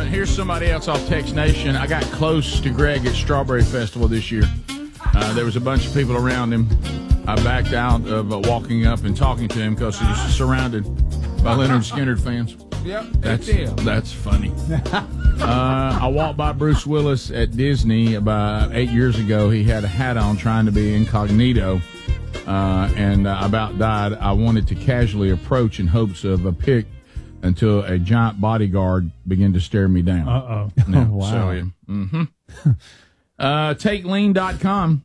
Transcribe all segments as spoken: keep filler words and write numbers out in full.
here's somebody else off Tex Nation. I got close to Greg at Strawberry Festival this year. Uh, there was a bunch of people around him. I backed out of uh, walking up and talking to him because he was surrounded by Leonard Skinner fans. Yep, that's that's funny. uh, I walked by Bruce Willis at Disney about eight years ago. He had a hat on, trying to be incognito, uh, and uh, about died. I wanted to casually approach in hopes of a pic until a giant bodyguard began to stare me down. Uh-oh. No, Oh, wow. So, yeah. Mm-hmm. uh, take lean dot com.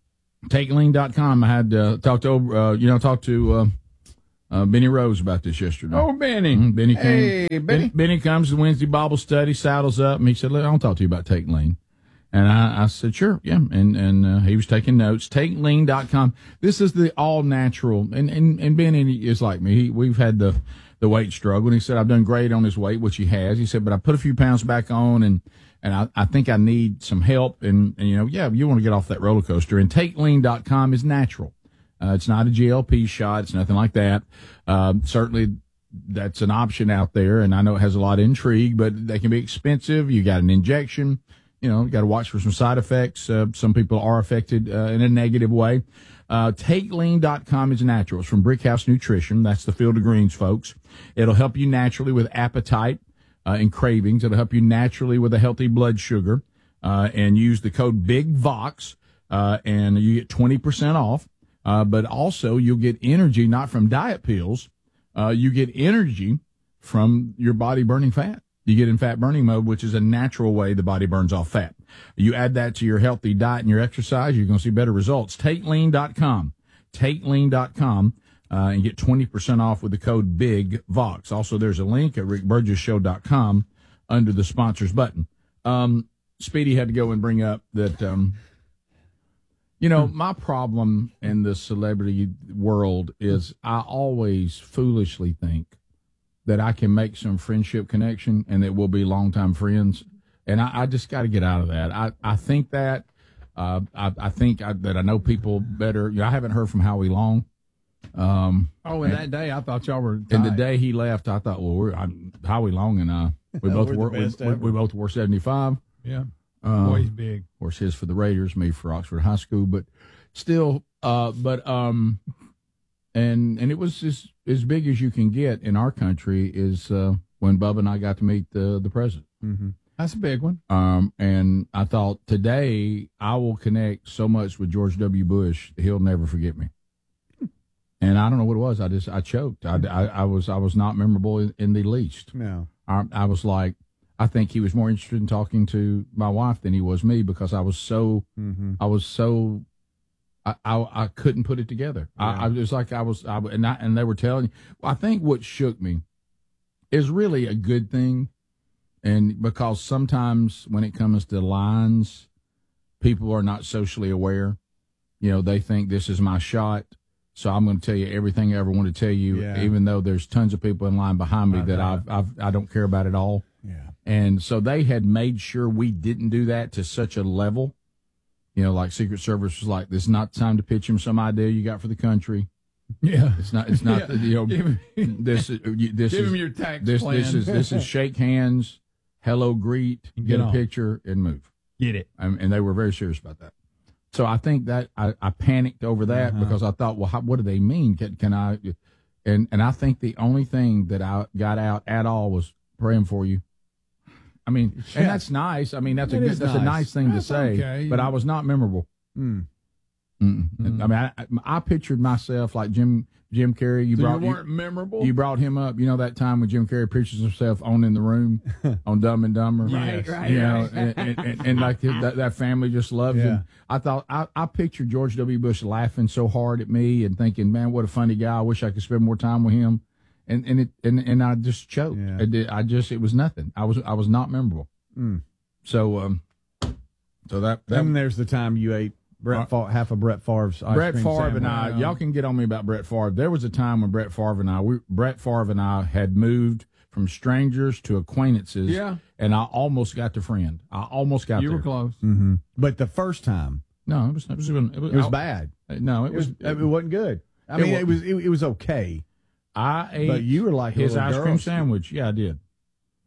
take lean dot com. I had uh, talked to, uh, you know, talked to uh, uh, Benny Rose about this yesterday. Oh, Benny. Mm-hmm. Benny came. Hey, Benny. Benny. Benny comes to Wednesday Bible study, saddles up, and he said, "Look, I'll talk to you about Take Lean." And I, I said, sure, yeah. And and uh, he was taking notes. take lean dot com. This is the all-natural. And, and, and Benny is like me. He, we've had the, the weight struggle. And he said, I've done great on his weight, which he has. He said, but I put a few pounds back on, and, and I, I think I need some help. And, and, you know, yeah, you want to get off that roller coaster. And take lean dot com is natural. Uh, it's not a G L P shot. It's nothing like that. Uh, certainly that's an option out there. And I know it has a lot of intrigue, but they can be expensive. You got an injection. You know, you got to watch for some side effects. Uh, some people are affected uh, in a negative way. Uh, take lean dot com is natural. It's from Brickhouse Nutrition. That's the Field of Greens, folks. It'll help you naturally with appetite uh, and cravings. It'll help you naturally with a healthy blood sugar. Uh, and use the code BIGVOX, uh, and you get twenty percent off. Uh, but also you'll get energy, not from diet pills. Uh, you get energy from your body burning fat. You get in fat burning mode, which is a natural way the body burns off fat. You add that to your healthy diet and your exercise, you're going to see better results. take lean dot com. take lean dot com uh, and get twenty percent off with the code BIGVOX. Also, there's a link at rick burgess show dot com under the sponsors button. Um, Speedy had to go and bring up that, um, you know, my problem in the celebrity world is I always foolishly think that I can make some friendship connection and that we'll be longtime friends. And I, I just got to get out of that. I, I think that, uh, I, I think I, that I know people better. You know, I haven't heard from Howie Long. Um, oh, and, and that day I thought y'all were tight. And the day he left, I thought, well, we're, I, Howie Long and I, we both wore, we, we, we both wore seventy-five. Yeah. Um, Boy, he's big. Of course, his for the Raiders, me for Oxford High School, but still, uh, but, um, and, and it was as, as big as you can get in our country is, uh, when Bubba and I got to meet the, the president. Mm-hmm. That's a big one. Um, and I thought today I will connect so much with George W. Bush, he'll never forget me. And I don't know what it was. I just, I choked. I, I, I was, I was not memorable in, in the least. No. I, I was like, I think he was more interested in talking to my wife than he was me because I was so, mm-hmm. I was so, I, I, I couldn't put it together. Yeah. I, I was like, I was, I, and I, and they were telling, well, I think what shook me is really a good thing. And because sometimes when it comes to lines, people are not socially aware. You know, they think this is my shot. So I'm going to tell you everything I ever want to tell you, yeah. even though there's tons of people in line behind me I that I've, I've, I don't care about at all. Yeah. And so they had made sure we didn't do that to such a level. You know, like Secret Service was like, this is not time to pitch him some idea you got for the country. Yeah. It's not, it's not, yeah. the, you know, give this, this give is, him your tax this, plan. this is, this is shake hands, hello, greet, get, get a on. picture and move. Get it. Um, and they were very serious about that. So I think that I, I panicked over that uh-huh. because I thought, well, how, what do they mean? Can, can I, and, and I think the only thing that I got out at all was praying for you. I mean, yeah. and that's nice. I mean, that's it a good, that's nice. a nice thing that's to say, okay. but I was not memorable. Mm. Mm. Mm. I mean, I, I pictured myself like Jim, Jim Carrey. You so brought, you weren't you, memorable. You brought him up. You know that time when Jim Carrey pictures himself on in the room on Dumb and Dumber, right? Yes. Right. You know, right. and, and, and, and like that, that family just loves yeah. him. I thought I, I pictured George W. Bush laughing so hard at me and thinking, man, what a funny guy. I wish I could spend more time with him. And and it and, and I just choked. Yeah. It did, I just it was nothing. I was I was not memorable. Mm. So um, so that, that then there's the time you ate Brett uh, Favre, half of Brett Favre's ice Brett cream Favre sandwich. and I, y'all can get on me about Brett Favre. There was a time when Brett Favre and I, we, Brett Favre and I had moved from strangers to acquaintances. Yeah. And I almost got to friend. I almost got you there. were close. Mm-hmm. But the first time, no, it was it was, it was, it was I, bad. No, it, it was, was it, it wasn't good. I mean, it was it, it was okay. I ate but you were like his ice girl. cream sandwich. Yeah, I did.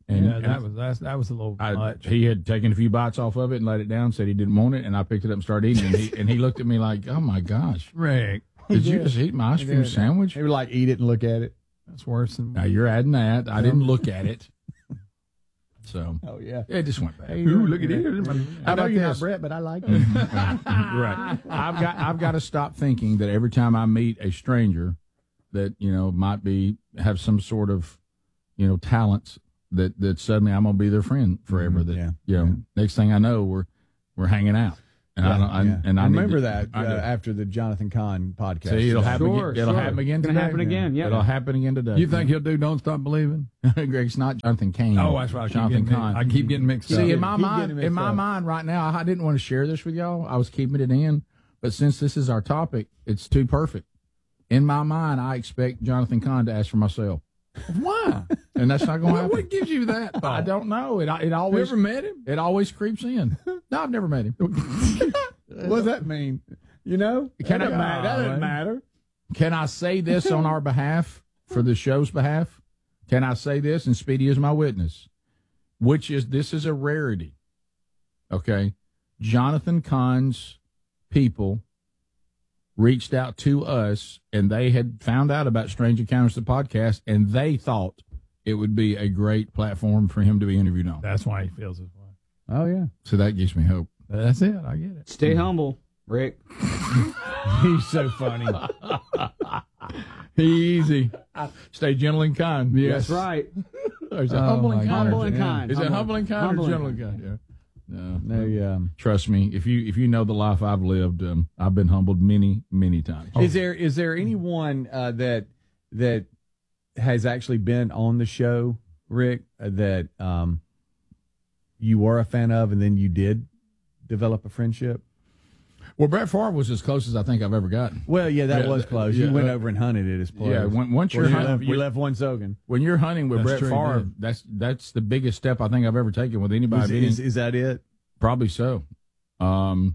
And, yeah, and that was that's, that was a little I, much. he had taken a few bites off of it and let it down, said he didn't want it, and I picked it up and started eating it. And he, and he looked at me like, oh, my gosh. Rick, Did He you did. just eat my ice He cream did. sandwich? He would like eat it and look at it. that's worse than. Now, you're adding that. I didn't look at it. So, Oh yeah. it just went bad. Ooh, look at it. How I know about you're this? not Brett, but I like it. Right. I've got I've got to stop thinking that every time I meet a stranger that, you know, might be have some sort of, you know, talents that, that suddenly I'm gonna be their friend forever. That yeah, you know, yeah. next thing I know we're we're hanging out. And I don't I, Yeah. and I need remember to- that I uh, do. after the Jonathan Kahn podcast. See, it'll happen Sure, again. It'll sure. happen again It's today. gonna happen again, yeah. It'll happen again today. You think he'll do Don't Stop Believing? Greg, it's not Jonathan Cain. Oh, that's right. I keep Jonathan getting, Kahn. I keep getting mixed up. See, in Keep my getting mind, mixed in my up. mind right now, I didn't want to share this with y'all. I was keeping it in, but since this is our topic, it's too perfect. In my mind, I expect Jonathan Kahn to ask for my cell, Why? and that's not going to What, happen. what gives you that? I thought? don't know. It it You always ever met him? it always creeps in. No, I've never met him. What does that mean? You know, Can that I- doesn't matter. That Oh, doesn't man. matter. Can I say this on our behalf, for the show's behalf? Can I say this, and Speedy is my witness, which is, this is a rarity, okay? Jonathan Kahn's people reached out to us, and they had found out about Strange Encounters, the podcast, and they thought it would be a great platform for him to be interviewed on. That's why he feels this way. Oh yeah. So that gives me hope. That's it. I get it. Stay humble, Rick. He's so funny. Easy. Stay gentle and kind. Yes. That's right. Is it Oh, humble my and kind? Humble or- and kind. Is it Humble- humble and kind humble or and gentle and kind? Yeah. No. No, um, Trust me, if you if you know the life I've lived, um, I've been humbled many many times. Is there is there anyone uh, that that has actually been on the show, Rick, uh, that um, you were a fan of, and then you did develop a friendship? Well, Brett Favre was as close as I think I've ever gotten. Well, yeah, that Yeah, was th- close. yeah, you went uh, over and hunted at his place. Yeah, when, once Well, you're you, hunting, left, you you- left one Sogan. when you're hunting with That's Brett true, he Favre, did. that's that's the biggest step I think I've ever taken with anybody. Is, being- is, is that it? probably so. Um,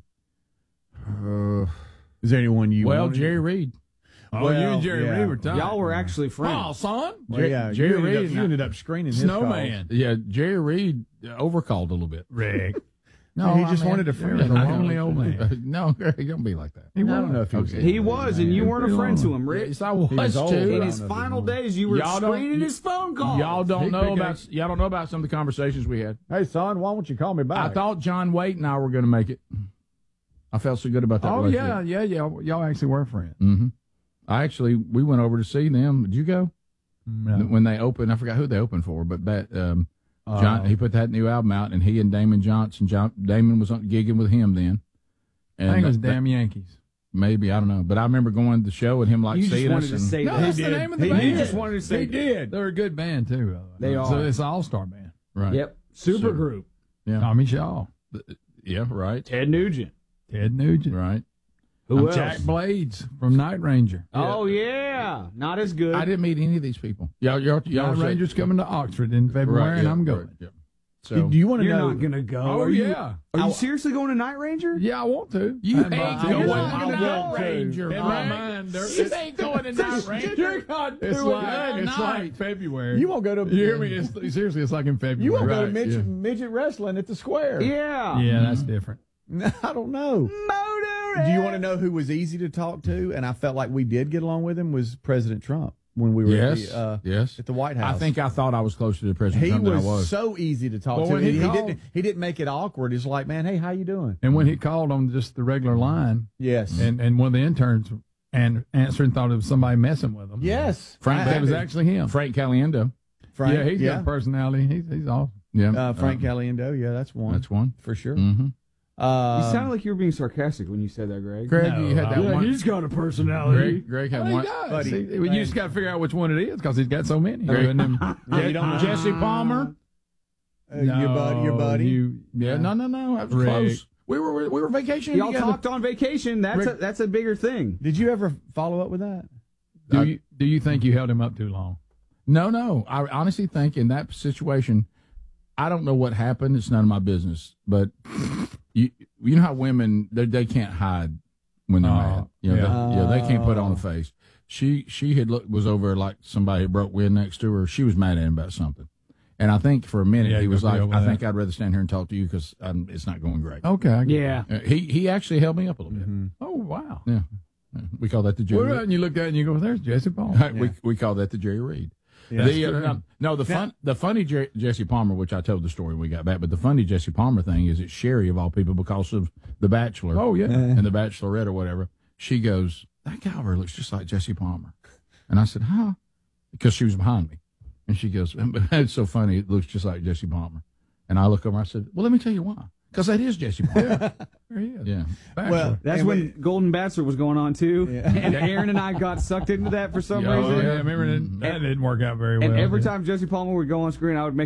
uh, Is there anyone you well, wanted? Jerry Reed. Oh, Well, you and Jerry yeah. Reed were tight. Y'all were actually friends. Oh, son. Well, Jer- yeah, Jerry you ended, Reed up, you ended up screening his Snowman. Yeah, Jerry Reed overcalled a little bit. Rick. No, He I just mean, wanted a friend. Jerry's a I- lonely old man. No, Greg, don't be like that. calls. I don't know if he was. Okay. He was, and you weren't a friend to him, Rick. Yes, I was, was old, too. In I his don't know if he final was. days, you were Y'all don't- screening his phone calls. Y'all don't He know picked about y'all don't know about some of the conversations we had. Hey, son, why don't you call me back? I thought John Waite and I were going to make it. I felt so good about that. Oh, relationship. yeah, yeah, yeah. Y'all actually were friends. Mm-hmm. I actually we went over to see them. Did you go No. when they opened? I forgot who they opened for, but that um, John Uh, he put that new album out, and he and Damon Johnson. John, Damon was on, gigging with him then. And I think it was that- Damn Yankees. maybe I don't know, but I remember going to the show and him like You just seeing wanted us. to and, say No, that. that's the name of the He band. just wanted to say They did. They're a good band, too. by the way. They So are. it's an all-star band. right. Yep. Super group. Yeah. Tommy Shaw. Yeah. Right. Ted Nugent. Ted Nugent. Right. Who else? Jack Blades from Night Ranger. Oh, yeah. Not as good. I didn't meet any of these people. Y'all, y'all, y'all Night said- Ranger's coming to Oxford in February, Right, and yeah, I'm right, going. yeah. So do you want to You're know? not going to go. Oh, are you, yeah. Are you seriously going to Night Ranger? Yeah, I want to. You I'm, ain't uh, going I'm to going Night to. Ranger. In my mind, there- You ain't going to Night Ranger. It's doing like, that it's night. like February. You won't go to. You hear me? It's, seriously, it's like in February. You won't go to Right, midget, yeah. midget wrestling at the square. Yeah. Yeah, that's different. I don't know. Motor. Do you want to know who was easy to talk to? And I felt like we did get along with him was President Trump when we were Yes. at, the, uh, yes. at the White House. I think I thought I was closer to President he Trump than I was, was. so easy to talk Well, to. when He, he he called- didn't. He didn't make it awkward. He's like, man, hey, how you doing? And when he called on just the regular line, Yes. and, and one of the interns and answered and thought it was somebody messing with him. yes. Frank, I- That was actually him. Frank Caliendo. Frank. yeah, he's yeah. got personality. He's, he's awesome. Yeah. Uh, Frank Uh, Caliendo. Yeah, that's one. That's one. for sure. Mm-hmm. Uh, You sounded like you were being sarcastic when you said that, Greg. Greg, No, you had that I- one. He's got a personality. Greg, Greg had Well, he one. does. Buddy, See, you just got to figure out which one it is because he's got so many. Greg- And then- yeah, you don't know. Jesse Palmer. Uh, your buddy. Your No, buddy. You, Yeah, no, no, no. That was Rick. close. We were we were vacationing Y'all together. talked on vacation. That's Rick- a, that's a bigger thing. Did you ever follow up with that? do I- you do you think you held him up too long? No, no. I honestly think in that situation, I don't know what happened. It's none of my business. But you you know how women they they can't hide when they're Oh, mad. You know, yeah. they, yeah, they can't put on a face. She she had looked, was over like somebody had broke wind next to her. She was mad at him about something, And I think for a minute Yeah, he was go like, over I that. think I'd rather stand here and talk to you because um, it's not going great. Okay. I get Yeah. Uh, he he actually held me up a little bit. Mm-hmm. it. Oh wow. Yeah. Yeah. We call that the Jerry What about Reed. and you look at it and you go, "There's Jesse Paul." We we call that the Jerry Reed. Yeah. The, uh, no, no, the fun, the funny Jer- Jesse Palmer, which I told the story when we got back, but the funny Jesse Palmer thing is it's Sherry of all people because of The Bachelor. Oh yeah. And The Bachelorette or whatever. She goes, that guy over there looks just like Jesse Palmer. And I said, huh? Because she was behind me. And she goes, it's so funny. It looks just like Jesse Palmer. And I look over. I said, well, let me tell you why. Because that is Jesse Palmer. There he is. Yeah. Bachelor. Well, That's and when we- Golden Bachelor was going on too, Yeah. and Aaron and I got sucked into that for some Yeah, oh, reason. yeah, remember that, that didn't work out very And well. every did it? time Jesse Palmer would go on screen, I would make